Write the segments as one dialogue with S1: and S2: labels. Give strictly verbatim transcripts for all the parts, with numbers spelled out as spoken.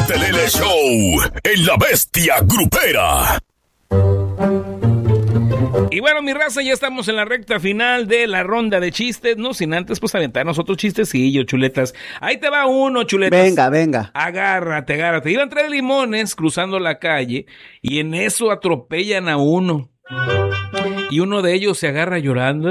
S1: Telele Show en La Bestia Grupera.
S2: Y bueno, mi raza, ya estamos en la recta final de la ronda de chistes, no sin antes pues aventarnos otros chistecillos, chuletas. Ahí te va uno, chuletas.
S3: Venga, venga.
S2: Agárrate, agárrate. Iban tres limones cruzando la calle y en eso atropellan a uno. Y uno de ellos se agarra llorando.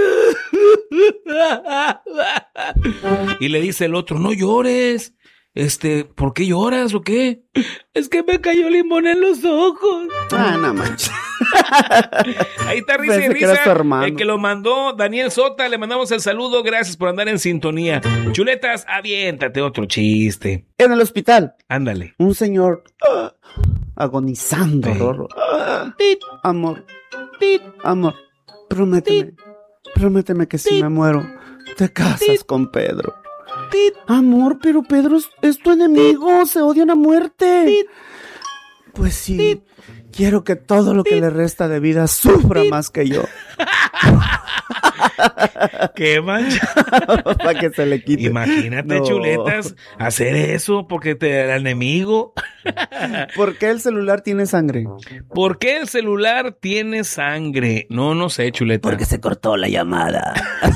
S2: Y le dice el otro, no llores. Este, ¿por qué lloras o qué? Es que me cayó limón en los ojos.
S3: Ah, no manches.
S2: Ahí está risa y
S3: Pensé que era su
S2: risa.
S3: hermano.
S2: El que lo mandó, Daniel Sota, le mandamos el saludo. Gracias por andar en sintonía. Chuletas, aviéntate otro chiste.
S3: En el hospital,
S2: Ándale.
S3: un señor ah, agonizando.
S2: Ey.
S3: Rorro. Ah, tit, amor, tit, amor, prométeme, prométeme que si me muero, te casas con Pedro. Amor, pero Pedro es, es tu enemigo, se odian a muerte. Pues sí, quiero que todo lo que le resta de vida sufra más que yo.
S2: Qué mancha.
S3: Para que se le quite.
S2: Imagínate,
S3: No.
S2: chuletas, hacer eso porque te era enemigo.
S3: ¿Por qué el celular tiene sangre?
S2: ¿Por qué el celular tiene sangre? No, no sé, chuleta.
S3: Porque se cortó la llamada.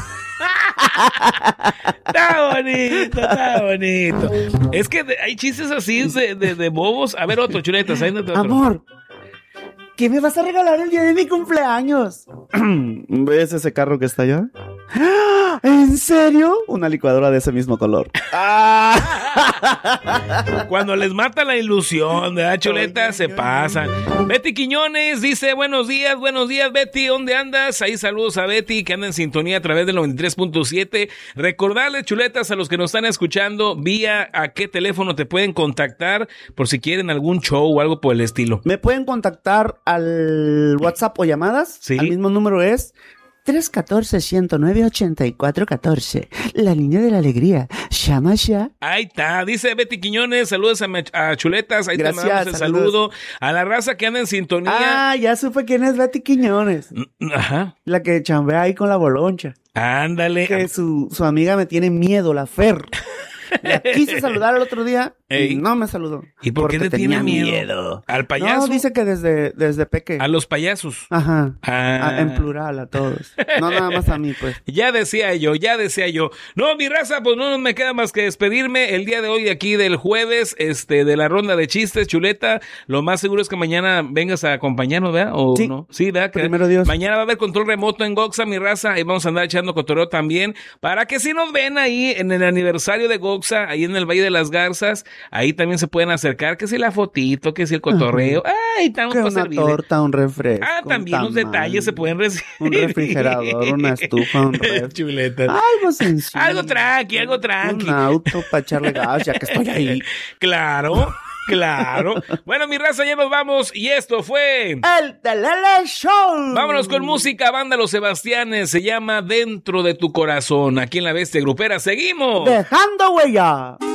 S2: Está bonito, está bonito. Es que de- hay chistes así de, de, de bobos. A ver, otro, chuletas. Ahí no te otro.
S3: Amor, ¿qué me vas a regalar el día de mi cumpleaños? ¿Ves ese carro que está allá? ¿En serio? Una licuadora de ese mismo color.
S2: Cuando les mata la ilusión, ¿verdad, chuleta? Se pasan. Betty Quiñones dice, buenos días, buenos días, Betty, ¿dónde andas? Ahí saludos a Betty, que anda en sintonía a través del noventa y tres punto siete. Recordarles, chuletas, a los que nos están escuchando, vía a qué teléfono te pueden contactar por si quieren algún show o algo por el estilo.
S3: Me pueden contactar al WhatsApp o llamadas.
S2: Sí.
S3: Al mismo número es tres uno cuatro, uno cero nueve, ocho cuatro uno cuatro. La línea de la alegría. Llama ya.
S2: Ahí está, dice Betty Quiñones, saludos a, me- a chuletas, ahí
S3: Gracias,
S2: te mandamos el
S3: saludos.
S2: saludo. A la raza que anda en sintonía.
S3: Ah, ya supe quién es Betty Quiñones.
S2: Ajá,
S3: La que chambea ahí con la boloncha.
S2: ándale.
S3: Que su, su amiga me tiene miedo, la Fer. La quise saludar el otro día
S2: Ey.
S3: y no me saludó.
S2: ¿Y por qué
S3: porque
S2: te tiene
S3: tenía
S2: miedo? ¿Al payaso?
S3: No, dice que desde, desde peque.
S2: A los payasos.
S3: Ajá.
S2: Ah.
S3: A- en plural a todos. No nada más a mí, pues.
S2: Ya decía yo, ya decía yo. No, mi raza, pues no me queda más que despedirme el día de hoy aquí del jueves, este, de la ronda de chistes, chuleta. Lo más seguro es que mañana vengas a acompañarnos, ¿verdad? ¿O
S3: Sí.
S2: no? Sí, ¿verdad? Que
S3: Primero Dios.
S2: Mañana va a haber control remoto en Goxa, mi raza, y vamos a andar echando cotorreo también, para que si nos ven ahí en el aniversario de Goxa, ahí en el Valle de las Garzas, ahí también se pueden acercar, que si la fotito, que si el cotorreo. Ay, estamos
S3: Que
S2: para
S3: una
S2: servirle.
S3: torta, un refresco.
S2: Ah,
S3: un
S2: también los
S3: tamal,
S2: detalles se pueden recibir.
S3: Un refrigerador, una estufa, un ref.
S2: Chuleta.
S3: Algo sencillo.
S2: Algo tranqui, algo tranqui.
S3: Un auto para echarle gas, ya que estoy ahí.
S2: Claro, claro. Bueno, mi raza, ya nos vamos. Y esto fue...
S3: ¡El Telele Show!
S2: Vámonos con música, banda Los Sebastianes. Se llama Dentro de tu Corazón. Aquí en La Bestia Grupera seguimos.
S3: Dejando huella.